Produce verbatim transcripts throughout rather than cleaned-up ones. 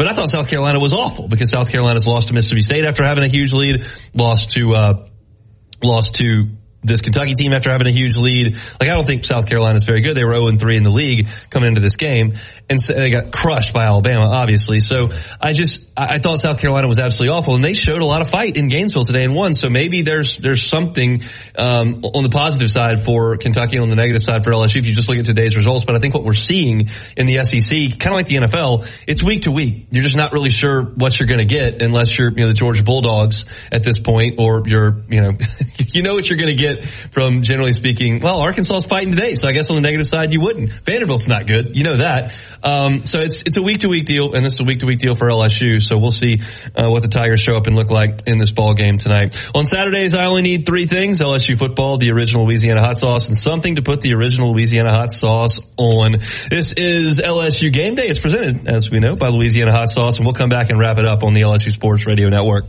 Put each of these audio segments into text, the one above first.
But I thought South Carolina was awful because South Carolina's lost to Mississippi State after having a huge lead, lost to, uh, lost to this Kentucky team after having a huge lead. Like, I don't think South Carolina's very good. They were oh and three in the league coming into this game, and so they got crushed by Alabama, obviously. So I just, I thought South Carolina was absolutely awful, and they showed a lot of fight in Gainesville today and won. So maybe there's, there's something, um, on the positive side for Kentucky and on the negative side for L S U if you just look at today's results. But I think what we're seeing in the S E C, kind of like the N F L, it's week to week. You're just not really sure what you're going to get unless you're, you know, the Georgia Bulldogs at this point, or you're, you know, you know what you're going to get from, generally speaking. Well, Arkansas is fighting today, so I guess on the negative side you wouldn't. Vanderbilt's not good. You know that. Um, so it's, it's a week to week deal, and this is a week to week deal for L S U. So we'll see, uh, what the Tigers show up and look like in this ball game tonight. On Saturdays, I only need three things: L S U football, the original Louisiana hot sauce, and something to put the original Louisiana hot sauce on. This is L S U Game Day. It's presented, as we know, by Louisiana Hot Sauce, and we'll come back and wrap it up on the L S U Sports Radio Network.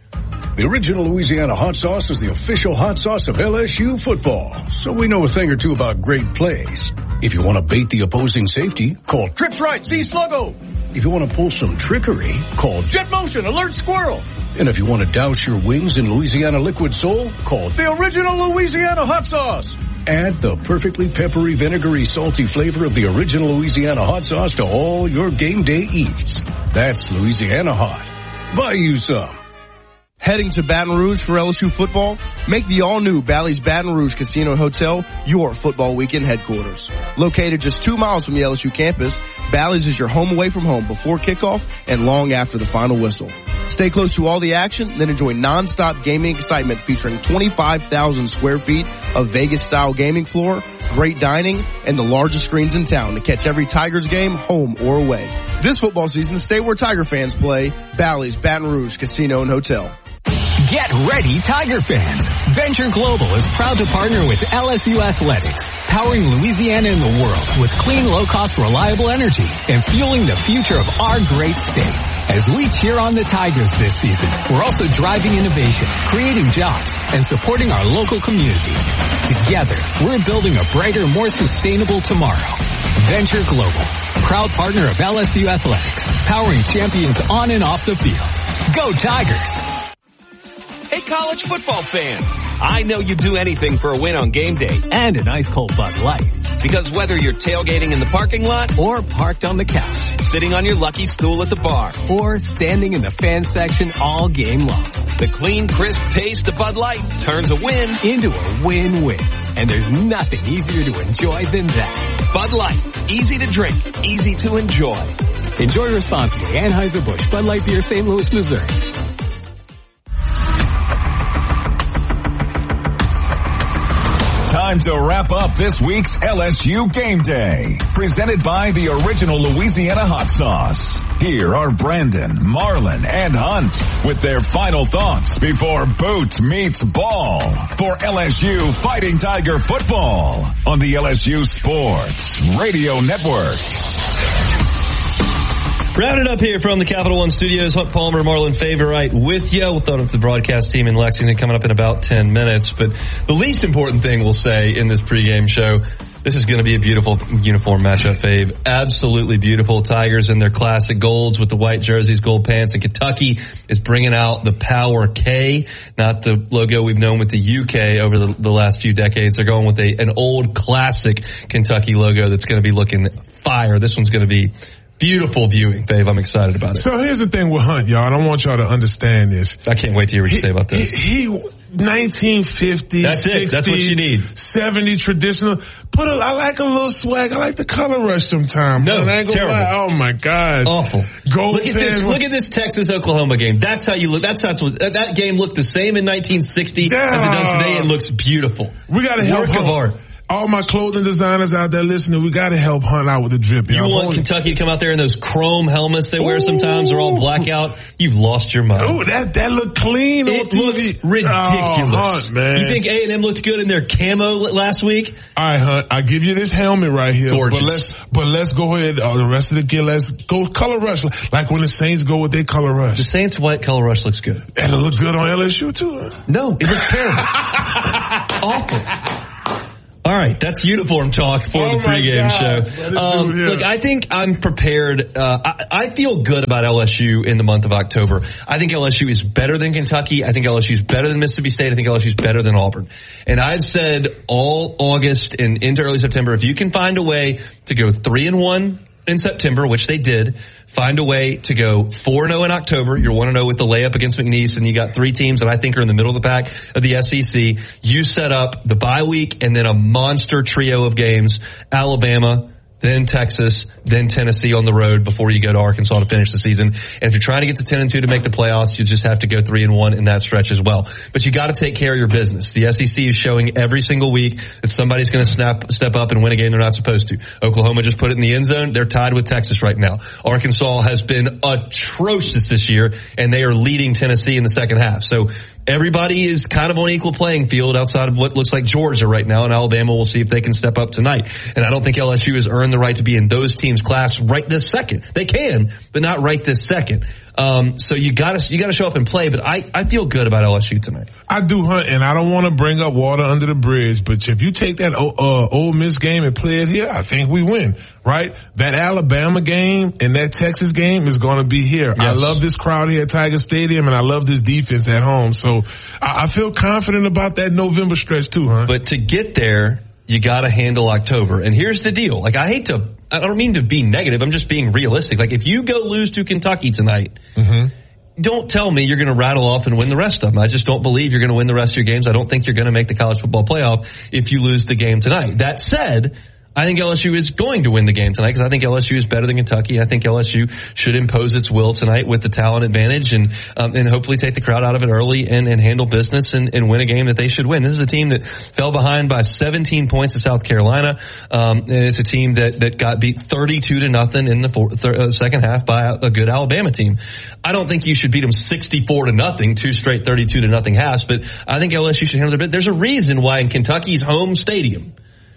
The original Louisiana hot sauce is the official hot sauce of L S U football, so we know a thing or two about great plays. If you want to bait the opposing safety, call Trips Right, see Sluggo. If you want to pull some trickery, call Jet Motion, Alert Squirrel. And if you want to douse your wings in Louisiana Liquid Soul, call the original Louisiana hot sauce. Add the perfectly peppery, vinegary, salty flavor of the original Louisiana hot sauce to all your game day eats. That's Louisiana Hot. Buy you some. Heading to Baton Rouge for L S U football? Make the all-new Bally's Baton Rouge Casino and Hotel your football weekend headquarters. Located just two miles from the L S U campus, Bally's is your home away from home before kickoff and long after the final whistle. Stay close to all the action, then enjoy non-stop gaming excitement featuring twenty-five thousand square feet of Vegas-style gaming floor, great dining, and the largest screens in town to catch every Tigers game home or away. This football season, stay where Tiger fans play. Bally's Baton Rouge Casino and Hotel. Get ready, Tiger fans. Venture Global is proud to partner with L S U Athletics, powering Louisiana and the world with clean, low-cost, reliable energy and fueling the future of our great state. As we cheer on the Tigers this season, we're also driving innovation, creating jobs, and supporting our local communities. Together, we're building a brighter, more sustainable tomorrow. Venture Global, proud partner of L S U Athletics, powering champions on and off the field. Go Tigers! Hey, college football fans, I know you'd do anything for a win on game day and a nice cold Bud Light. Because whether you're tailgating in the parking lot or parked on the couch, sitting on your lucky stool at the bar, or standing in the fan section all game long, the clean, crisp taste of Bud Light turns a win into a win-win. And there's nothing easier to enjoy than that. Bud Light, easy to drink, easy to enjoy. Enjoy responsibly. Anheuser-Busch, Bud Light Beer, Saint Louis, Missouri. Time to wrap up this week's L S U Game Day, presented by the original Louisiana hot sauce. Here are Brandon, Marlon, and Hunt with their final thoughts before boot meets ball for L S U Fighting Tiger football on the L S U Sports Radio Network. Wrapping it up here from the Capital One Studios, Hunt Palmer, Marlon Favorite with you. We'll throw up the broadcast team in Lexington coming up in about ten minutes. But the least important thing we'll say in this pregame show, this is going to be a beautiful uniform matchup, Fave. Absolutely beautiful. Tigers in their classic golds with the white jerseys, gold pants, and Kentucky is bringing out the Power K, not the logo we've known with the U K over the, the last few decades. They're going with a an old classic Kentucky logo that's going to be looking fire. This one's going to be beautiful viewing, Dave. I'm excited about it. So here's the thing with Hunt, y'all. I don't want y'all to understand this. I can't wait to hear what you say about this. He, he nineteen fifties, That's it. sixties, That's what you need. seventy traditional. Put a, I like a little swag. I like the color rush sometimes. No, I ain't terrible. Lie. Oh my gosh. Awful. Gold look at this. Look at this Texas-Oklahoma game. That's how you look. That's how it's, that game looked the same in nineteen sixty yeah. as it does today. It looks beautiful. We got to help Work of art. All my clothing designers out there listening, we got to help Hunt out with the drip. You y'all. want Kentucky to come out there in those chrome helmets they wear sometimes? They're all blackout. You've lost your mind. Oh, that that look clean it on T V. Looks ridiculous. Oh, Hunt, man. You think A and M looked good in their camo last week? All right, Hunt. I give you this helmet right here. Gorgeous. But let's but let's go ahead. Uh, the rest of the gear, let's go color rush like when the Saints go with their color rush. The Saints white color rush looks good. And it looks good on L S U too. Huh? No, it looks terrible. Awful. All right, that's uniform talk for Oh the pregame God. show. Um, look, I think I'm prepared. Uh, I, I feel good about L S U in the month of October. I think L S U is better than Kentucky. I think L S U is better than Mississippi State. I think L S U is better than Auburn. And I've said all August and into early September, if you can find a way to go three and one in September, which they did, find a way to go four and oh in October. You're one and oh with the layup against McNeese, and you got three teams that I think are in the middle of the pack of the S E C. You set up the bye week and then a monster trio of games, Alabama, then Texas, then Tennessee on the road before you go to Arkansas to finish the season. And if you're trying to get to ten and two to make the playoffs, you just have to go three and one in that stretch as well. But you got to take care of your business. The S E C is showing every single week that somebody's going to snap, step up and win a game they're not supposed to. Oklahoma just put it in the end zone. They're tied with Texas right now. Arkansas has been atrocious this year, and they are leading Tennessee in the second half. So everybody is kind of on equal playing field outside of what looks like Georgia right now, and Alabama will see if they can step up tonight. And I don't think L S U has earned the right to be in those teams' class right this second. They can, but not right this second. Um, so you gotta, you gotta show up and play, but I, I feel good about L S U tonight. I do, Hunt, and I don't want to bring up water under the bridge, but if you take that uh, Ole Miss game and play it here, I think we win, right? That Alabama game and that Texas game is going to be here. Yes. I love this crowd here at Tiger Stadium, and I love this defense at home. So I, I feel confident about that November stretch too, Hunt. But to get there, you got to handle October. And here's the deal. Like, I hate to, I don't mean to be negative. I'm just being realistic. Like, if you go lose to Kentucky tonight, mm-hmm. don't tell me you're going to rattle off and win the rest of them. I just don't believe you're going to win the rest of your games. I don't think you're going to make the college football playoff if you lose the game tonight. That said, I think L S U is going to win the game tonight because I think L S U is better than Kentucky. I think L S U should impose its will tonight with the talent advantage and um, and hopefully take the crowd out of it early and, and handle business and, and win a game that they should win. This is a team that fell behind by seventeen points to South Carolina, um, and it's a team that, that got beat thirty-two to nothing in the four, th- uh, second half by a, a good Alabama team. I don't think you should beat them sixty-four to nothing, two straight thirty-two to nothing halves, but I think L S U should handle their bit. There's a reason why in Kentucky's home stadium,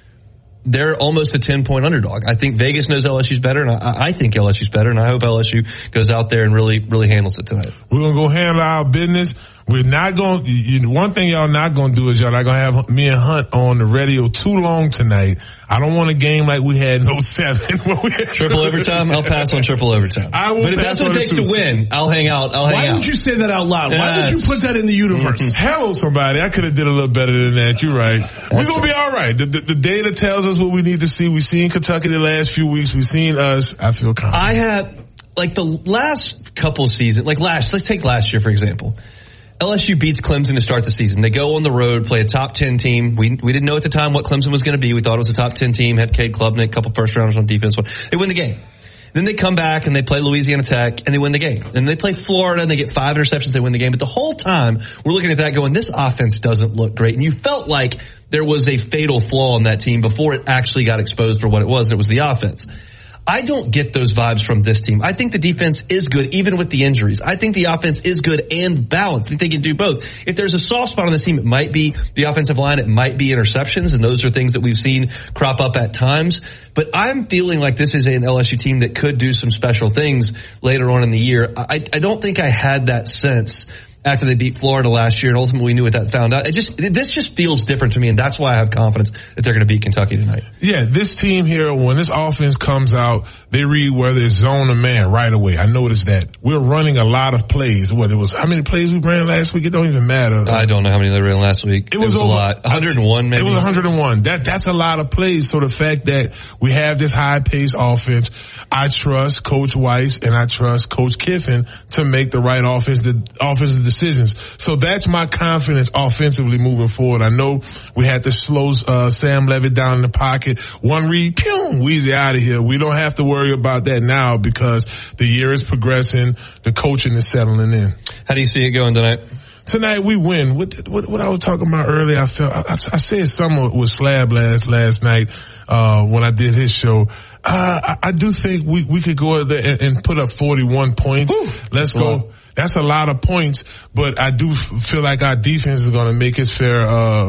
they're almost a ten-point underdog. I think Vegas knows L S U's better, and I, I think L S U's better, and I hope L S U goes out there and really, really handles it tonight. We're going to go handle our business. We're not going to, one thing y'all not going to do is y'all not going to have me and Hunt on the radio too long tonight. I don't want a game like we had in oh seven. we had triple overtime? I'll pass on triple overtime. I will but if that's what it takes to win, I'll hang out. I'll hang Why out. Why would you say that out loud? Why yes. would you put that in the universe? Hello, somebody. I could have did a little better than that. You're right. That's We're going to be all right. The, the, the data tells us what we need to see. We've seen Kentucky the last few weeks. We've seen us. I feel confident. I have, like the last couple seasons, like last, let's take last year, for example. L S U beats Clemson to start the season. They go on the road, play a top ten team. We we didn't know at the time what Clemson was going to be. We thought it was a top ten team. Had Cade Klubnik, a couple first rounders on defense. They win the game. Then they come back and they play Louisiana Tech and they win the game. And they play Florida and they get five interceptions. They win the game. But the whole time we're looking at that going, this offense doesn't look great. And you felt like there was a fatal flaw in that team before it actually got exposed for what it was. And it was the offense. I don't get those vibes from this team. I think the defense is good, even with the injuries. I think the offense is good and balanced. I think they can do both. If there's a soft spot on this team, it might be the offensive line. It might be interceptions, and those are things that we've seen crop up at times. But I'm feeling like this is an L S U team that could do some special things later on in the year. I, I don't think I had that sense after they beat Florida last year, and ultimately we knew what that found out. It just, this just feels different to me, and that's why I have confidence that they're going to beat Kentucky tonight. Yeah, this team here, when this offense comes out, they read whether it's zone or man right away. I noticed that. We're running a lot of plays. What it was, how many plays we ran last week? It don't even matter. I don't know how many they ran last week. It, it was, was over, a lot. one hundred one maybe. It was one hundred one. That, that's a lot of plays. So the fact that we have this high-paced offense, I trust Coach Weiss and I trust Coach Kiffin to make the right offensive, offensive decisions. So that's my confidence offensively moving forward. I know we had to slow uh, Sam Levitt down in the pocket. One read, pew, Weezy out of here. We don't have to worry about that now because the year is progressing. The coaching is settling in. How do you see it going tonight? Tonight we win. What, what, what I was talking about earlier, I felt, I, I said something with Slab last, last night, uh, when I did his show. Uh, I, I do think we, we could go there and, and put up forty-one points. Ooh, Let's go. Long. That's a lot of points, but I do feel like our defense is going to make its fair, uh,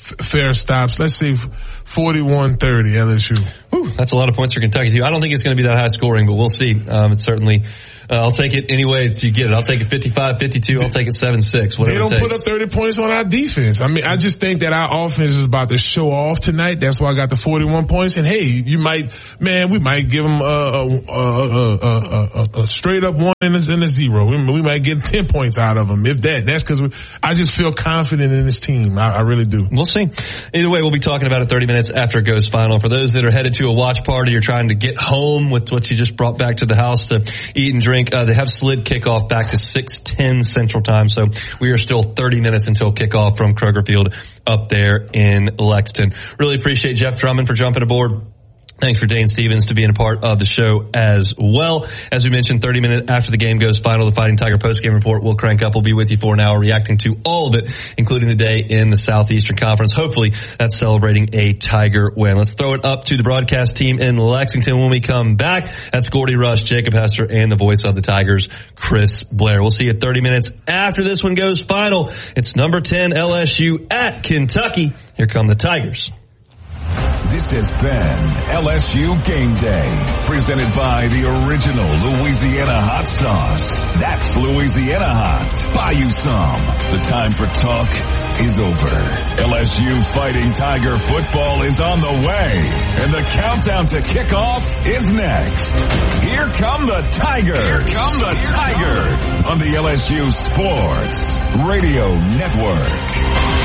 f- fair stops. Let's say forty-one thirty L S U. Whew, that's a lot of points for Kentucky too. I don't think it's going to be that high scoring, but we'll see. Um, it's certainly, uh, I'll take it any way you get it. I'll take it fifty-five fifty-two. I'll take it seven six, whatever They don't it takes. put up thirty points on our defense. I mean, I just think that our offense is about to show off tonight. That's why I got the forty-one points. And hey, you might, man, we might give them a, a, a, a, a, a straight up one and a, and a zero. We, we might get ten points out of them, if that. That's because I just feel confident in this team. I, I really do. We'll see. Either way, we'll be talking about it thirty minutes after it goes final. For those that are headed to a watch party or trying to get home with what you just brought back to the house to eat and drink, uh, they have slid kickoff back to six ten Central Time. So we are still thirty minutes until kickoff from Kroger Field up there in Lexington. Really appreciate Jeff Drummond for jumping aboard. Thanks for Dane Stevens to being a part of the show as well. As we mentioned, thirty minutes after the game goes final, the Fighting Tiger postgame report will crank up. We'll be with you for an hour reacting to all of it, including the day in the Southeastern Conference. Hopefully that's celebrating a Tiger win. Let's throw it up to the broadcast team in Lexington when we come back. That's Gordy Rush, Jacob Hester, and the voice of the Tigers, Chris Blair. We'll see you thirty minutes after this one goes final. It's number ten L S U at Kentucky. Here come the Tigers. This has been L S U Game Day, presented by the original Louisiana hot sauce. That's Louisiana hot. Buy you some. The time for talk is over. L S U Fighting Tiger football is on the way, and the countdown to kickoff is next. Here come the Tigers. Here come the Tigers on the L S U Sports Radio Network.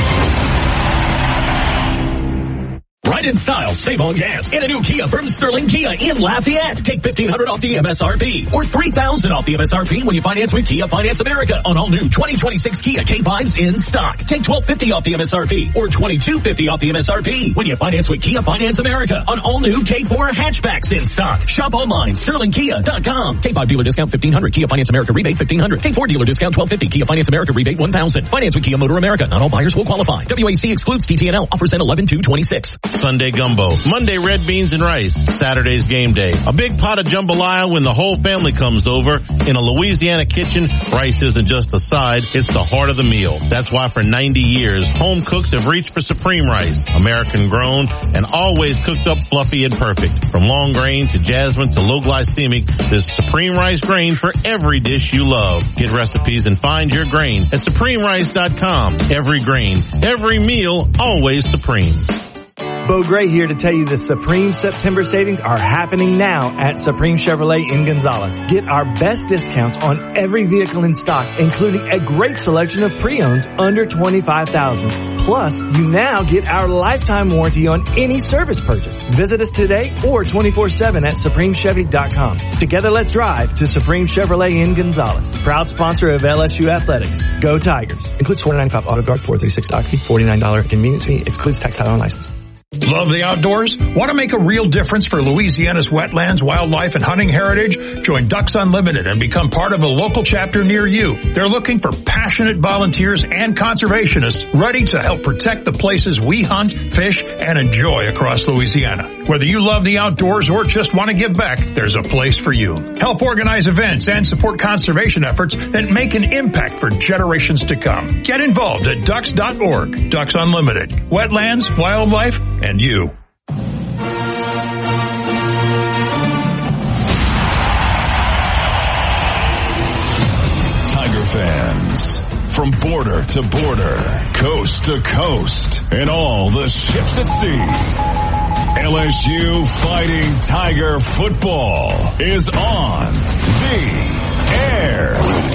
Ride in style, save on gas in a new Kia from Sterling Kia in Lafayette. Take fifteen hundred dollars off the M S R P or three thousand dollars off the M S R P when you finance with Kia Finance America on all new twenty twenty-six Kia K fives in stock. Take twelve fifty dollars off the M S R P or twenty-two fifty off the M S R P when you finance with Kia Finance America on all new K four hatchbacks in stock. Shop online, sterling kia dot com. K five dealer discount fifteen hundred dollars. Kia Finance America rebate fifteen hundred dollars. K four dealer discount twelve fifty. Kia Finance America rebate one thousand dollars. Finance with Kia Motor America. Not all buyers will qualify. W A C excludes T T N L. Offers end eleven two twenty-six. Sunday gumbo. Monday red beans and rice. Saturday's game day. A big pot of jambalaya when the whole family comes over. In a Louisiana kitchen, rice isn't just a side, it's the heart of the meal. That's why for ninety years, home cooks have reached for Supreme Rice. American grown and always cooked up fluffy and perfect. From long grain to jasmine to low glycemic, there's Supreme Rice grain for every dish you love. Get recipes and find your grain at supreme rice dot com. Every grain, every meal, always Supreme. Bo Gray here to tell you the Supreme September savings are happening now at Supreme Chevrolet in Gonzales. Get our best discounts on every vehicle in stock, including a great selection of pre-owns under twenty-five thousand dollars. Plus, you now get our lifetime warranty on any service purchase. Visit us today or twenty-four seven at supreme chevy dot com. Together, let's drive to Supreme Chevrolet in Gonzales. Proud sponsor of L S U Athletics. Go Tigers. Includes four ninety-five auto guard, four thirty-six dock fee, forty-nine dollars convenience fee. Excludes tax, title, and license. Love the outdoors? Want to make a real difference for Louisiana's wetlands, wildlife, and hunting heritage? Join Ducks Unlimited and become part of a local chapter near you. They're looking for passionate volunteers and conservationists ready to help protect the places we hunt, fish, and enjoy across Louisiana. Whether you love the outdoors or just want to give back, there's a place for you. Help organize events and support conservation efforts that make an impact for generations to come. Get involved at ducks dot org. Ducks Unlimited. Wetlands, wildlife, and you. Tiger fans, from border to border, coast to coast, and all the ships at sea, L S U Fighting Tiger football is on the air.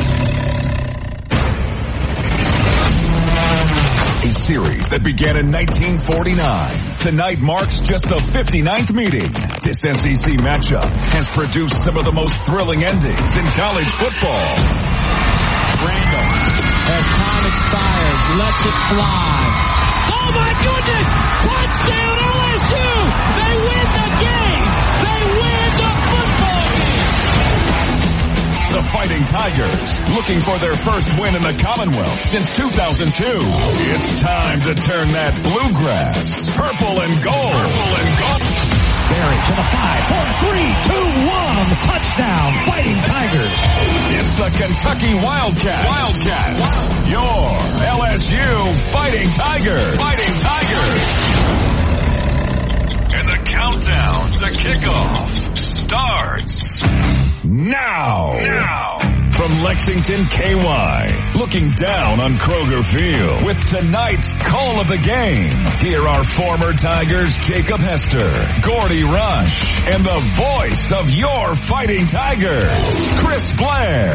A series that began in nineteen forty-nine. Tonight marks just the fifty-ninth meeting. This S E C matchup has produced some of the most thrilling endings in college football. Randall, as time expires, lets it fly. Oh my goodness! Touchdown L S U! They win the game! They win the football game! The Fighting Tigers, looking for their first win in the Commonwealth since two thousand two. It's time to turn that bluegrass purple and gold. Purple and gold. Barry to the five, four, three, two, one. Touchdown, Fighting Tigers. It's the the Kentucky Wildcats. Wildcats. Your L S U Fighting Tigers. Fighting Tigers. And the countdown to kickoff starts now. Now. From Lexington, K Y, looking down on Kroger Field with tonight's call of the game. Here are former Tigers Jacob Hester, Gordy Rush, and the voice of your Fighting Tigers, Chris Blair.